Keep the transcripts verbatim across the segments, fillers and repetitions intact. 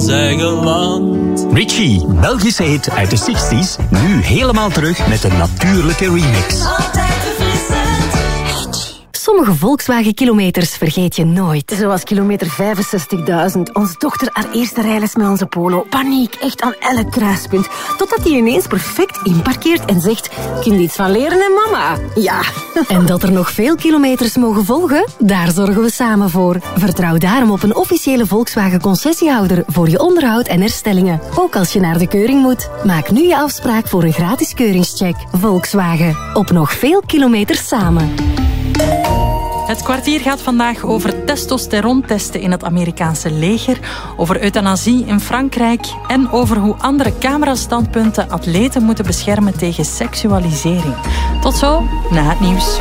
ons eigen land. Richie, Belgische hit uit de zestig's, nu helemaal terug met een natuurlijke remix. Altijd verfrissend. Sommige Volkswagen-kilometers vergeet je nooit. Zoals kilometer vijfenzestigduizend. Onze dochter haar eerste rijles met onze Polo. Paniek, echt aan elk kruispunt. Totdat hij ineens perfect inparkeert en zegt... Kun je iets van leren, hè, mama? Ja. En dat er nog veel kilometers mogen volgen? Daar zorgen we samen voor. Vertrouw daarom op een officiële Volkswagen-concessiehouder voor je onderhoud en herstellingen. Ook als je naar de keuring moet. Maak nu je afspraak voor een gratis keuringscheck. Volkswagen. Op nog veel kilometers samen. Het kwartier gaat vandaag over testosterontesten in het Amerikaanse leger, over euthanasie in Frankrijk en over hoe andere camerastandpunten atleten moeten beschermen tegen seksualisering. Tot zo, na het nieuws.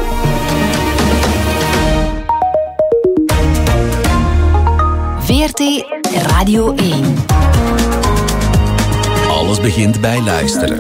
V R T Radio één. Alles begint bij luisteren.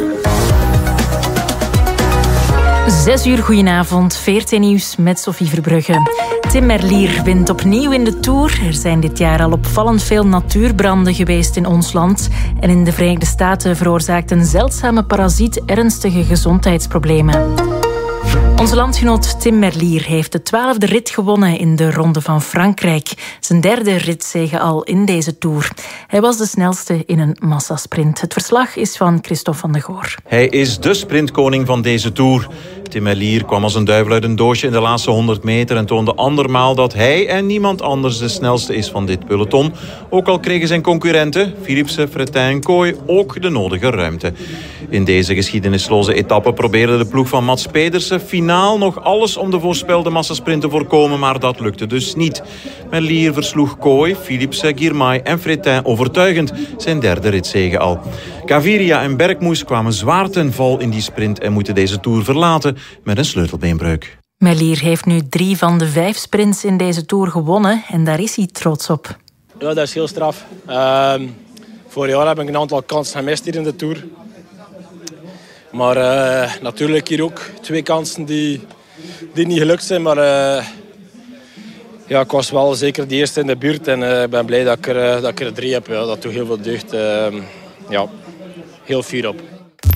Zes uur, goedenavond. V R T Nieuws met Sophie Verbrugge. Tim Merlier wint opnieuw in de Tour. Er zijn dit jaar al opvallend veel natuurbranden geweest in ons land. En in de Verenigde Staten veroorzaakt een zeldzame parasiet ernstige gezondheidsproblemen. Onze landgenoot Tim Merlier heeft de twaalfde rit gewonnen in de Ronde van Frankrijk. Zijn derde ritzege al in deze Tour. Hij was de snelste in een massasprint. Het verslag is van Christophe van de Goor. Hij is de sprintkoning van deze Tour. Tim Merlier kwam als een duivel uit een doosje in de laatste honderd meter... en toonde andermaal dat hij en niemand anders de snelste is van dit peloton. Ook al kregen zijn concurrenten, Philipsen, Fretin en Kooi, ook de nodige ruimte. In deze geschiedenisloze etappe probeerde de ploeg van Mats Pedersen finaal nog alles om de voorspelde massasprint te voorkomen, maar dat lukte dus niet. Merlier versloeg Kooi, Philipsen, Girmay en Fretin overtuigend, zijn derde ritzege al. Gaviria en Bergmoes kwamen zwaar ten val in die sprint en moeten deze Tour verlaten met een sleutelbeenbreuk. Merlier heeft nu drie van de vijf sprints in deze Tour gewonnen en daar is hij trots op. Ja, dat is heel straf. Uh, vorig jaar heb ik een aantal kansen gemist hier in de Tour. Maar uh, natuurlijk hier ook twee kansen die, die niet gelukt zijn. Maar uh, ja, ik was wel zeker de eerste in de buurt. En ik uh, ben blij dat ik, er, uh, dat ik er drie heb. Ja, dat doet heel veel deugd. Uh, ja, heel fier op.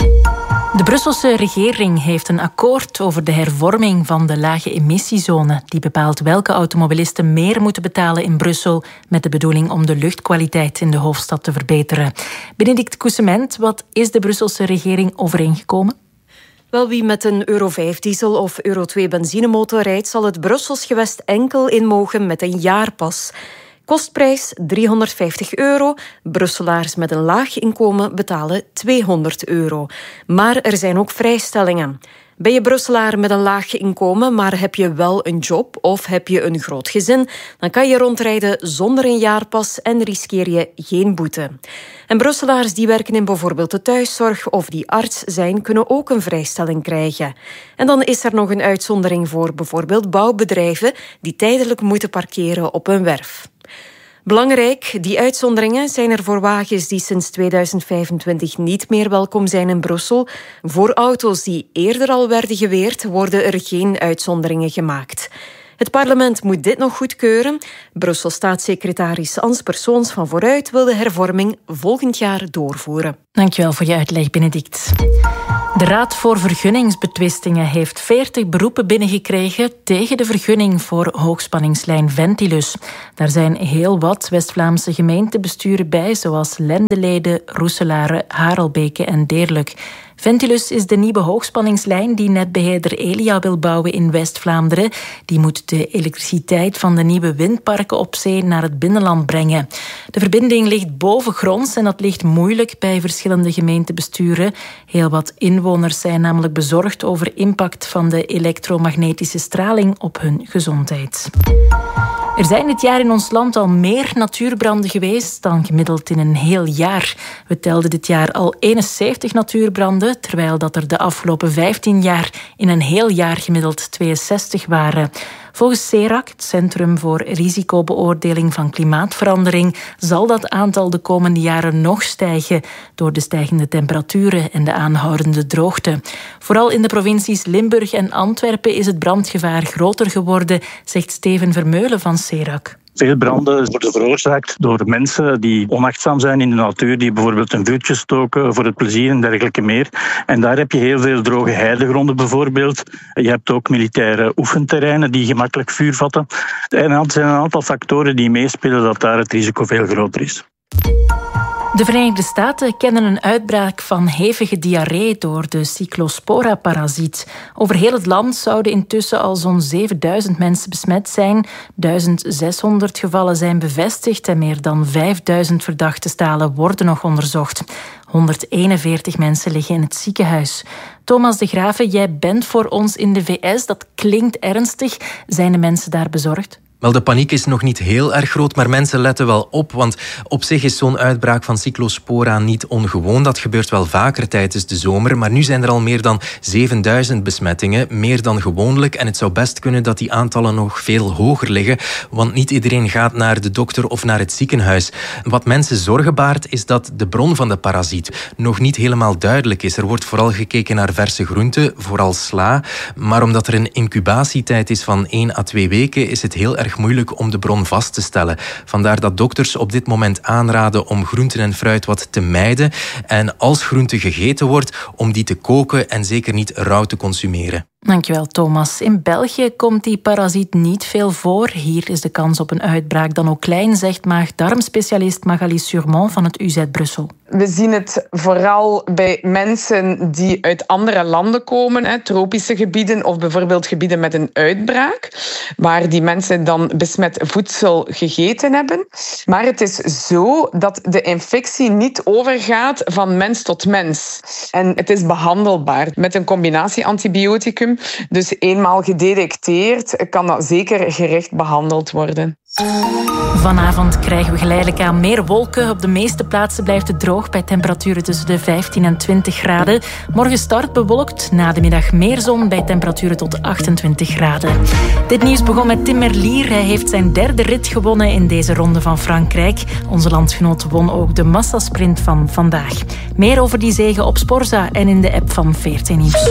De Brusselse regering heeft een akkoord over de hervorming van de lage emissiezone. Die bepaalt welke automobilisten meer moeten betalen in Brussel met de bedoeling om de luchtkwaliteit in de hoofdstad te verbeteren. Benedict Coussement, wat is de Brusselse regering overeengekomen? Wel, wie met een euro vijf diesel of euro twee benzinemotor rijdt, zal het Brussels gewest enkel in mogen met een jaarpas. Kostprijs driehonderdvijftig euro. Brusselaars met een laag inkomen betalen tweehonderd euro. Maar er zijn ook vrijstellingen. Ben je Brusselaar met een laag inkomen, maar heb je wel een job of heb je een groot gezin, dan kan je rondrijden zonder een jaarpas en riskeer je geen boete. En Brusselaars die werken in bijvoorbeeld de thuiszorg of die arts zijn, kunnen ook een vrijstelling krijgen. En dan is er nog een uitzondering voor bijvoorbeeld bouwbedrijven die tijdelijk moeten parkeren op een werf. Belangrijk, die uitzonderingen zijn er voor wagens die sinds tweeduizend vijfentwintig niet meer welkom zijn in Brussel. Voor auto's die eerder al werden geweerd, worden er geen uitzonderingen gemaakt. Het parlement moet dit nog goedkeuren. Brussel staatssecretaris Ans Persoons van Vooruit wil de hervorming volgend jaar doorvoeren. Dankjewel voor je uitleg, Benedict. De Raad voor Vergunningsbetwistingen heeft veertig beroepen binnengekregen tegen de vergunning voor hoogspanningslijn Ventilus. Daar zijn heel wat West-Vlaamse gemeentebesturen bij, zoals Lendeleden, Roeselare, Harelbeke en Deerlijk. Ventilus is de nieuwe hoogspanningslijn die netbeheerder Elia wil bouwen in West-Vlaanderen. Die moet de elektriciteit van de nieuwe windparken op zee naar het binnenland brengen. De verbinding ligt bovengronds en dat ligt moeilijk bij verschillende gemeentebesturen. Heel wat inwoners zijn namelijk bezorgd over impact van de elektromagnetische straling op hun gezondheid. Er zijn dit jaar in ons land al meer natuurbranden geweest dan gemiddeld in een heel jaar. We telden dit jaar al eenenzeventig natuurbranden, terwijl dat er de afgelopen vijftien jaar in een heel jaar gemiddeld tweeënzestig waren. Volgens CERAC, het Centrum voor Risicobeoordeling van Klimaatverandering, zal dat aantal de komende jaren nog stijgen door de stijgende temperaturen en de aanhoudende droogte. Vooral in de provincies Limburg en Antwerpen is het brandgevaar groter geworden, zegt Steven Vermeulen van CERAC. Veel branden worden veroorzaakt door mensen die onachtzaam zijn in de natuur, die bijvoorbeeld een vuurtje stoken voor het plezier en dergelijke meer. En daar heb je heel veel droge heidegronden bijvoorbeeld. Je hebt ook militaire oefenterreinen die gemakkelijk vuur vatten. En er zijn een aantal factoren die meespelen dat daar het risico veel groter is. De Verenigde Staten kennen een uitbraak van hevige diarree door de Cyclospora-parasiet. Over heel het land zouden intussen al zo'n zevenduizend mensen besmet zijn. duizend-zeshonderd gevallen zijn bevestigd en meer dan vijfduizend verdachte stalen worden nog onderzocht. honderdeenenveertig mensen liggen in het ziekenhuis. Thomas de Graeve, jij bent voor ons in de V S. Dat klinkt ernstig. Zijn de mensen daar bezorgd? Wel, de paniek is nog niet heel erg groot, maar mensen letten wel op. Want op zich is zo'n uitbraak van Cyclospora niet ongewoon. Dat gebeurt wel vaker tijdens de zomer. Maar nu zijn er al meer dan zevenduizend besmettingen. Meer dan gewoonlijk. En het zou best kunnen dat die aantallen nog veel hoger liggen. Want niet iedereen gaat naar de dokter of naar het ziekenhuis. Wat mensen zorgen baart, is dat de bron van de parasiet nog niet helemaal duidelijk is. Er wordt vooral gekeken naar verse groenten, vooral sla. Maar omdat er een incubatietijd is van één à twee weken, is het heel erg moeilijk om de bron vast te stellen. Vandaar dat dokters op dit moment aanraden om groenten en fruit wat te mijden. En als groente gegeten wordt, om die te koken en zeker niet rauw te consumeren. Dankjewel, Thomas. In België komt die parasiet niet veel voor. Hier is de kans op een uitbraak dan ook klein, zegt maag-darmspecialist Magali Surmont van het U Z Brussel. We zien het vooral bij mensen die uit andere landen komen, hè, tropische gebieden of bijvoorbeeld gebieden met een uitbraak, waar die mensen dan besmet voedsel gegeten hebben. Maar het is zo dat de infectie niet overgaat van mens tot mens. En het is behandelbaar met een combinatie antibioticum. Dus eenmaal gedetecteerd kan dat zeker gericht behandeld worden. Vanavond krijgen we geleidelijk aan meer wolken. Op de meeste plaatsen blijft het droog bij temperaturen tussen de vijftien en twintig graden. Morgen start bewolkt, na de middag meer zon bij temperaturen tot achtentwintig graden. Dit nieuws begon met Tim Merlier. Hij heeft zijn derde rit gewonnen in deze ronde van Frankrijk. Onze landgenoot won ook de massasprint van vandaag. Meer over die zege op Sporza en in de app van V R T Nieuws.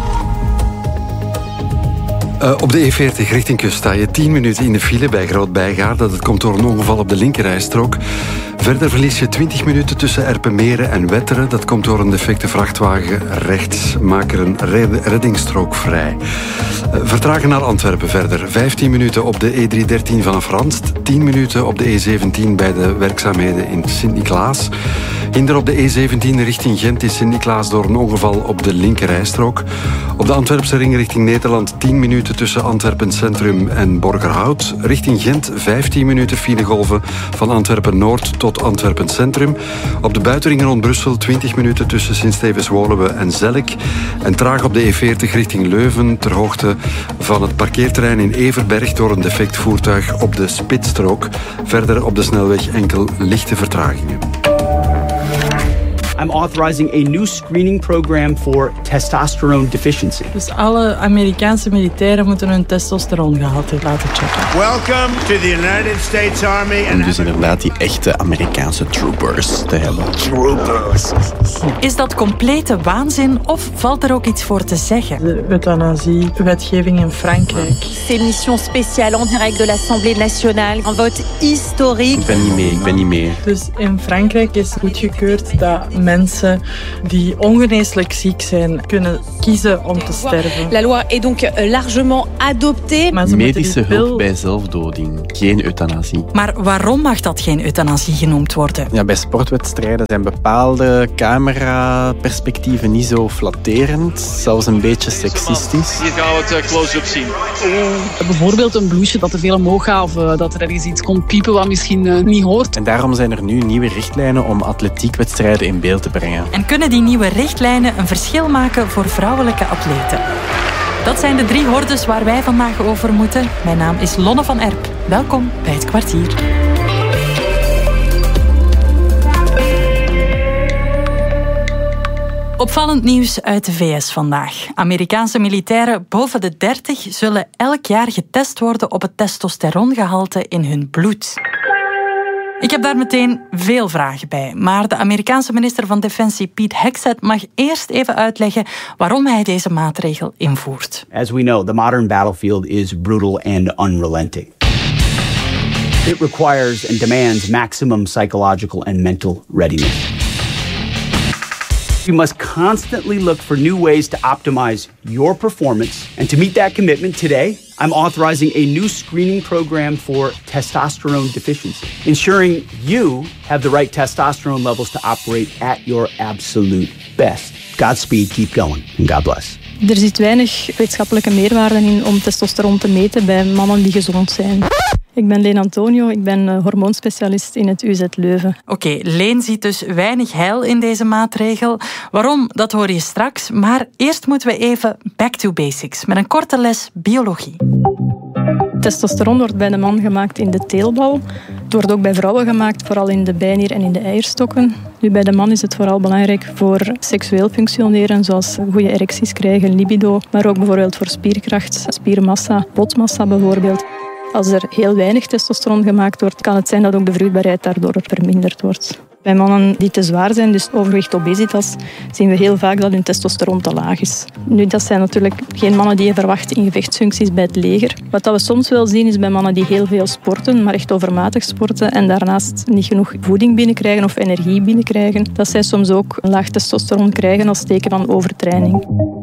Uh, op de E veertig richting kust sta je tien minuten in de file bij Groot-Bijgaarde. Dat komt door een ongeval op de linkerrijstrook. Verder verlies je twintig minuten tussen Erpenmeren en Wetteren. Dat komt door een defecte vrachtwagen rechts. Maak er een reddingsstrook vrij. Uh, vertragen naar Antwerpen verder. vijftien minuten op de E driehonderddertien vanaf Randst. tien minuten op de E zeventien bij de werkzaamheden in Sint-Niklaas. Hinder op de E zeventien richting Gent is Sint-Niklaas door een ongeval op de linkerrijstrook. Op de Antwerpse ring richting Nederland tien minuten tussen Antwerpen Centrum en Borgerhout. Richting Gent vijftien minuten filegolven van Antwerpen Noord tot Antwerpen Centrum. Op de buitenring rond Brussel twintig minuten tussen Sint-Stevens-Woluwe en Zelk. En traag op de E veertig richting Leuven ter hoogte van het parkeerterrein in Everberg door een defect voertuig op de spitsstrook. Verder op de snelweg enkel lichte vertragingen. I'm authorizing a new screening program for testosterone deficiency. Dus alle Amerikaanse militairen moeten hun testosterongehalte laten checken. Welcome to the United States Army. En dus inderdaad die echte Amerikaanse troopers te hebben. Troopers. Is dat complete waanzin of valt er ook iets voor te zeggen? De euthanasie-wetgeving in Frankrijk. C'est mission spéciale en direct de l'Assemblée nationale. Een vote historique. Ik ben niet mee, ik ben niet mee. Dus in Frankrijk is goedgekeurd dat mensen die ongeneeslijk ziek zijn kunnen kiezen om te sterven. La loi est donc largement adoptée. Medische hulp bij zelfdoding, geen euthanasie. Maar waarom mag dat geen euthanasie genoemd worden? Ja, bij sportwedstrijden zijn bepaalde cameraperspectieven niet zo flatterend, zelfs een beetje seksistisch. Hier gaan we het close-up zien. Oh. Bijvoorbeeld een blouseje dat te veel omhoog gaat of uh, dat er ergens iets komt piepen wat misschien uh, niet hoort. En daarom zijn er nu nieuwe richtlijnen om atletiekwedstrijden in beeld te brengen. En kunnen die nieuwe richtlijnen een verschil maken voor vrouwelijke atleten? Dat zijn de drie hordes waar wij vandaag over moeten. Mijn naam is Lonne van Erp. Welkom bij Het Kwartier. Opvallend nieuws uit de V S vandaag. Amerikaanse militairen boven de dertig zullen elk jaar getest worden op het testosterongehalte in hun bloed. Ik heb daar meteen veel vragen bij, maar de Amerikaanse minister van Defensie Pete Hegseth mag eerst even uitleggen waarom hij deze maatregel invoert. As we know, the modern battlefield is brutal and unrelenting. It requires and demands maximum psychological and mental readiness. You must constantly look for new ways to optimize your performance. And to meet that commitment today, I'm authorizing a new screening program for testosterone deficiency, ensuring you have the right testosterone levels to operate at your absolute best. Godspeed, keep going, and God bless. Er zit weinig wetenschappelijke meerwaarde in om testosteron te meten bij mannen die gezond zijn. Ik ben Leen Antonio, ik ben hormoonspecialist in het U Z Leuven. Oké, okay, Leen ziet dus weinig heil in deze maatregel. Waarom, dat hoor je straks. Maar eerst moeten we even back to basics met een korte les biologie. Testosteron wordt bij de man gemaakt in de teelbal. Het wordt ook bij vrouwen gemaakt, vooral in de bijnier en in de eierstokken. Nu, bij de man is het vooral belangrijk voor seksueel functioneren, zoals goede erecties krijgen, libido, maar ook bijvoorbeeld voor spierkracht, spiermassa, botmassa bijvoorbeeld. Als er heel weinig testosteron gemaakt wordt, kan het zijn dat ook de vruchtbaarheid daardoor verminderd wordt. Bij mannen die te zwaar zijn, dus overgewicht, obesitas, zien we heel vaak dat hun testosteron te laag is. Nu, dat zijn natuurlijk geen mannen die je verwacht in gevechtsfuncties bij het leger. Wat we soms wel zien is bij mannen die heel veel sporten, maar echt overmatig sporten en daarnaast niet genoeg voeding binnenkrijgen of energie binnenkrijgen, dat zij soms ook een laag testosteron krijgen als teken van overtraining.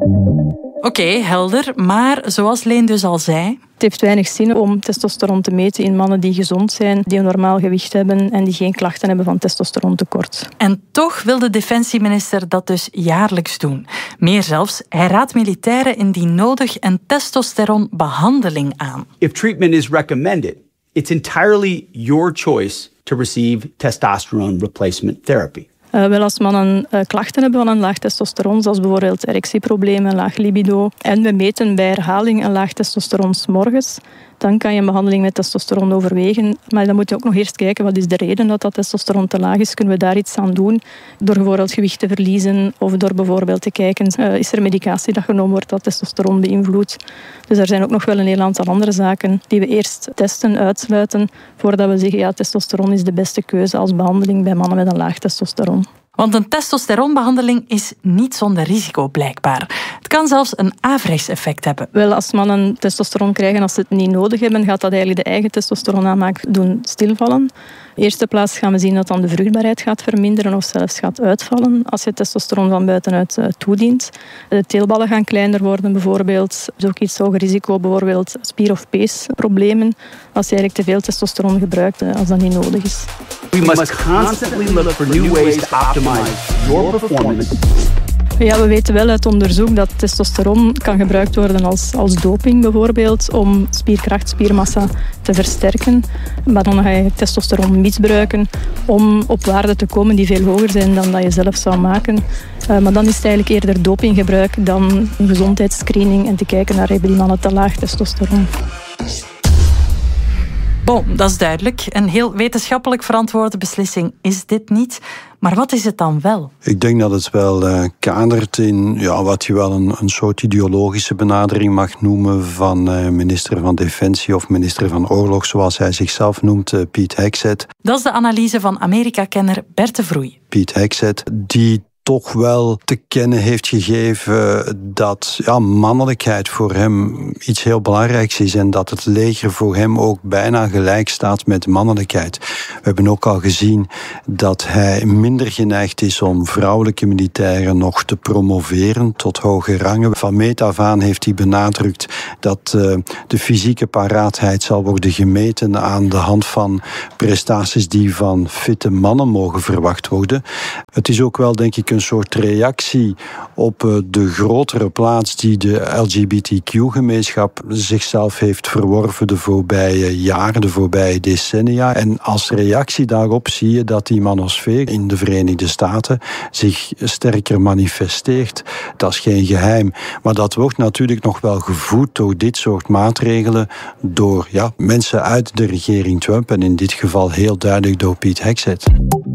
Oké, okay, helder. Maar zoals Leen dus al zei... Het heeft weinig zin om testosteron te meten in mannen die gezond zijn, die een normaal gewicht hebben en die geen klachten hebben van testosterontekort. En toch wil de defensieminister dat dus jaarlijks doen. Meer zelfs, hij raadt militairen indien nodig een testosteronbehandeling aan. If treatment is recommended, it's entirely your choice to receive testosterone replacement therapy. Uh, wel als mannen uh, klachten hebben van een laag testosteron, zoals bijvoorbeeld erectieproblemen, laag libido, en we meten bij herhaling een laag testosteron 's morgens, dan kan je een behandeling met testosteron overwegen. Maar dan moet je ook nog eerst kijken, wat is de reden dat dat testosteron te laag is? Kunnen we daar iets aan doen? Door bijvoorbeeld gewicht te verliezen of door bijvoorbeeld te kijken, uh, is er medicatie dat genomen wordt dat testosteron beïnvloedt? Dus er zijn ook nog wel een heel aantal andere zaken die we eerst testen, uitsluiten, voordat we zeggen, ja, testosteron is de beste keuze als behandeling bij mannen met een laag testosteron. Want een testosteronbehandeling is niet zonder risico, blijkbaar. Het kan zelfs een averechts effect hebben. Wel, als mannen testosteron krijgen als ze het niet nodig hebben, gaat dat eigenlijk de eigen testosteronaanmaak doen stilvallen. In de eerste plaats gaan we zien dat dan de vruchtbaarheid gaat verminderen of zelfs gaat uitvallen als je testosteron van buitenuit uh, toedient. De teelballen gaan kleiner worden bijvoorbeeld. Dus ook iets hoger risico, bijvoorbeeld spier- of peesproblemen, als je eigenlijk te veel testosteron gebruikt uh, als dat niet nodig is. We must constantly look for new ways to optimize your performance. Ja, we weten wel uit onderzoek dat testosteron kan gebruikt worden als, als doping bijvoorbeeld, om spierkracht, spiermassa te versterken. Maar dan ga je testosteron misbruiken om op waarden te komen die veel hoger zijn dan dat je zelf zou maken. Uh, maar dan is het eigenlijk eerder dopinggebruik dan een gezondheidsscreening en te kijken naar hebben die mannen te laag testosteron. Bon, dat is duidelijk. Een heel wetenschappelijk verantwoorde beslissing is dit niet. Maar wat is het dan wel? Ik denk dat het wel uh, kadert in ja, wat je wel een, een soort ideologische benadering mag noemen van uh, minister van Defensie of minister van Oorlog, zoals hij zichzelf noemt, uh, Piet Hekset. Dat is de analyse van Amerika-kenner Bert de Vroei. Piet Hekset, die toch wel te kennen heeft gegeven dat ja, mannelijkheid voor hem iets heel belangrijks is en dat het leger voor hem ook bijna gelijk staat met mannelijkheid. We hebben ook al gezien dat hij minder geneigd is om vrouwelijke militairen nog te promoveren tot hoge rangen. Van meet af aan heeft hij benadrukt dat uh, de fysieke paraatheid zal worden gemeten aan de hand van prestaties die van fitte mannen mogen verwacht worden. Het is ook wel, denk ik, een soort reactie op de grotere plaats die de L G B T Q-gemeenschap zichzelf heeft verworven de voorbije jaren, de voorbije decennia. En als reactie daarop zie je dat die manosfeer in de Verenigde Staten zich sterker manifesteert. Dat is geen geheim. Maar dat wordt natuurlijk nog wel gevoed door dit soort maatregelen, door ja, mensen uit de regering Trump en in dit geval heel duidelijk door Piet Hekset.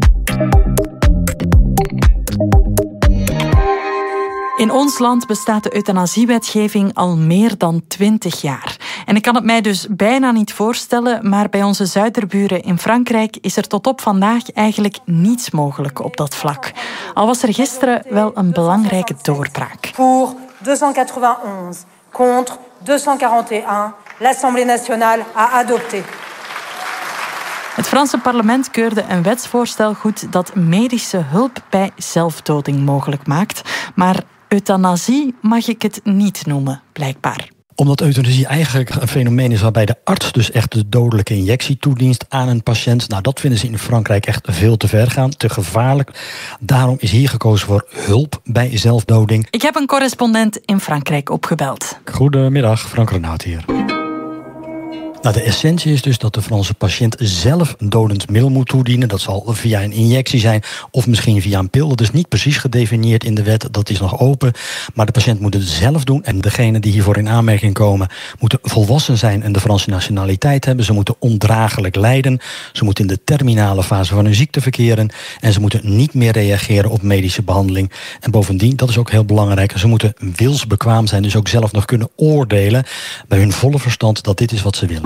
In ons land bestaat de euthanasiewetgeving al meer dan twintig jaar. En ik kan het mij dus bijna niet voorstellen, maar bij onze zuiderburen in Frankrijk is er tot op vandaag eigenlijk niets mogelijk op dat vlak. Al was er gisteren wel een belangrijke doorbraak. Pour tweehonderdachtenondertig, contre tweehonderdquarante et un, l'Assemblée nationale a adopté. Het Franse parlement keurde een wetsvoorstel goed dat medische hulp bij zelfdoding mogelijk maakt. Maar euthanasie mag ik het niet noemen, blijkbaar. Omdat euthanasie eigenlijk een fenomeen is waarbij de arts dus echt de dodelijke injectie toedient aan een patiënt. Nou, dat vinden ze in Frankrijk echt veel te ver gaan, te gevaarlijk. Daarom is hier gekozen voor hulp bij zelfdoding. Ik heb een correspondent in Frankrijk opgebeld. Goedemiddag, Frank Renaud hier. Nou, de essentie is dus dat de Franse patiënt zelf een dodend middel moet toedienen. Dat zal via een injectie zijn of misschien via een pil. Dat is niet precies gedefinieerd in de wet, dat is nog open. Maar de patiënt moet het zelf doen. En degenen die hiervoor in aanmerking komen moeten volwassen zijn en de Franse nationaliteit hebben. Ze moeten ondraaglijk lijden. Ze moeten in de terminale fase van hun ziekte verkeren. En ze moeten niet meer reageren op medische behandeling. En bovendien, dat is ook heel belangrijk, ze moeten wilsbekwaam zijn. Dus ook zelf nog kunnen oordelen bij hun volle verstand dat dit is wat ze willen.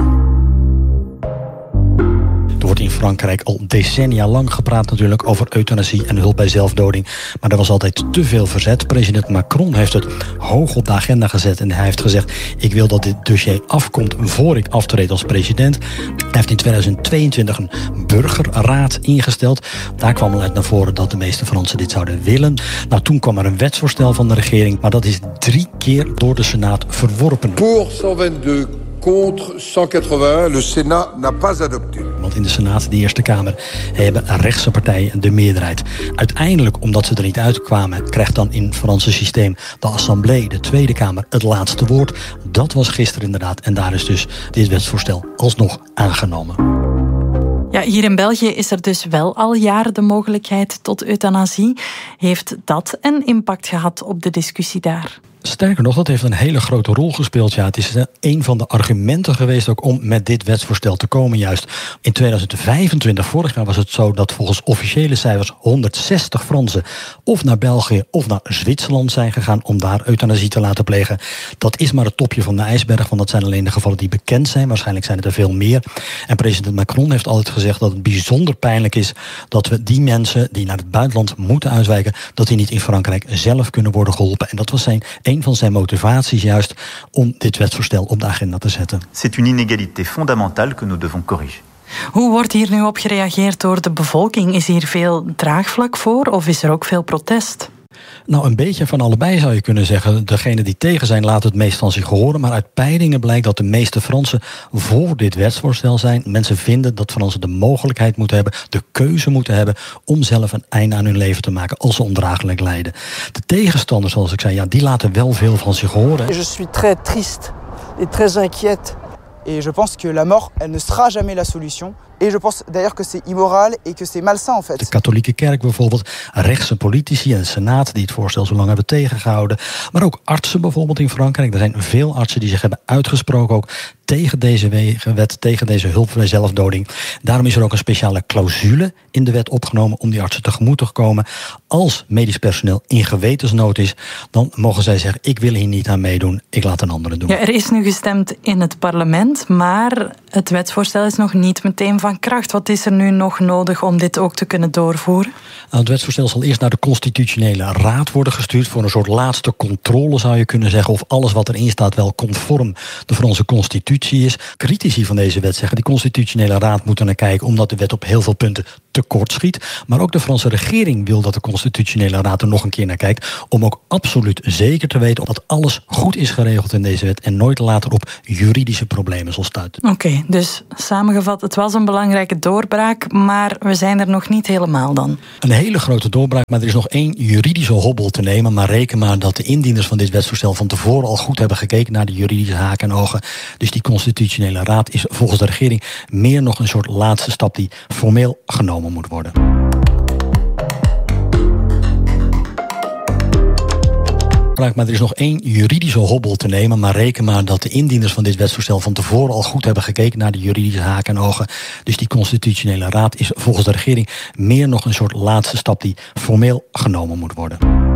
Er wordt in Frankrijk al decennia lang gepraat natuurlijk over euthanasie en hulp bij zelfdoding. Maar er was altijd te veel verzet. President Macron heeft het hoog op de agenda gezet en hij heeft gezegd: ik wil dat dit dossier afkomt voor ik aftreed als president. Hij heeft in tweeduizend tweeëntwintig een burgerraad ingesteld. Daar kwam al uit naar voren dat de meeste Fransen dit zouden willen. Nou, toen kwam er een wetsvoorstel van de regering, maar dat is drie keer door de Senaat verworpen. Pour honderdtweeëntwintig. Contre honderdtachtig, le Sénat n'a pas adopté. Want in de Senaat, de Eerste Kamer, hebben rechtse partijen de meerderheid. Uiteindelijk, omdat ze er niet uitkwamen, krijgt dan in het Franse systeem de Assemblée, de Tweede Kamer, het laatste woord. Dat was gisteren inderdaad. En daar is dus dit wetsvoorstel alsnog aangenomen. Ja, hier in België is er dus wel al jaren de mogelijkheid tot euthanasie. Heeft dat een impact gehad op de discussie daar? Sterker nog, dat heeft een hele grote rol gespeeld. Ja, het is een van de argumenten geweest ook om met dit wetsvoorstel te komen juist. In tweeduizend vijfentwintig, vorig jaar, was het zo dat volgens officiële cijfers honderdzestig Fransen of naar België of naar Zwitserland zijn gegaan om daar euthanasie te laten plegen. Dat is maar het topje van de ijsberg, want dat zijn alleen de gevallen die bekend zijn. Waarschijnlijk zijn het er veel meer. En president Macron heeft altijd gezegd dat het bijzonder pijnlijk is dat we die mensen die naar het buitenland moeten uitwijken, dat die niet in Frankrijk zelf kunnen worden geholpen. En dat was zijn een van zijn motivaties juist om dit wetsvoorstel op de agenda te zetten. C'est une inégalité fondamentale que nous devons corriger. Hoe wordt hier nu op gereageerd door de bevolking? Is hier veel draagvlak voor of is er ook veel protest? Nou, een beetje van allebei zou je kunnen zeggen. Degenen die tegen zijn laten het meest van zich horen. Maar uit peilingen blijkt dat de meeste Fransen voor dit wetsvoorstel zijn. Mensen vinden dat Fransen de mogelijkheid moeten hebben, de keuze moeten hebben om zelf een einde aan hun leven te maken als ze ondraaglijk lijden. De tegenstanders, zoals ik zei, ja, die laten wel veel van zich horen. Je suis très triste et très inquiète. Et je pense que la mort, elle ne sera jamais la solution. Et je pense d'ailleurs que c'est immoral et que c'est malsain en fait. De katholieke kerk bijvoorbeeld, rechtse politici en de Senaat die het voorstel zo lang hebben tegengehouden. Maar ook artsen bijvoorbeeld in Frankrijk. Er zijn veel artsen die zich hebben uitgesproken ook tegen deze wet, tegen deze hulp bij zelfdoding. Daarom is er ook een speciale clausule in de wet opgenomen om die artsen tegemoet te komen. Als medisch personeel in gewetensnood is, dan mogen zij zeggen: ik wil hier niet aan meedoen, ik laat een andere doen. Ja, er is nu gestemd in het parlement, maar het wetsvoorstel is nog niet meteen van kracht. Wat is er nu nog nodig om dit ook te kunnen doorvoeren? Nou, het wetsvoorstel zal eerst naar de Constitutionele Raad worden gestuurd voor een soort laatste controle, zou je kunnen zeggen, of alles wat erin staat wel conform de Franse constitutie is. Critici van deze wet zeggen: die Constitutionele Raad moet er naar kijken omdat de wet op heel veel punten tekort schiet. Maar ook de Franse regering wil dat de Constitutionele Raad er nog een keer naar kijkt om ook absoluut zeker te weten dat alles goed is geregeld in deze wet en nooit later op juridische problemen zal stuiten. Oké, okay, dus samengevat, het was een belangrijke doorbraak, maar we zijn er nog niet helemaal dan. Een hele grote doorbraak, maar er is nog één juridische hobbel te nemen. Maar reken maar dat de indieners van dit wetsvoorstel van tevoren al goed hebben gekeken naar de juridische haken en ogen. Dus die Constitutionele Raad is volgens de regering meer nog een soort laatste stap die formeel genomen moet worden. Maar er is nog één juridische hobbel te nemen. Maar reken maar dat de indieners van dit wetsvoorstel van tevoren al goed hebben gekeken naar de juridische haken en ogen. Dus die Constitutionele Raad is volgens de regering meer nog een soort laatste stap die formeel genomen moet worden.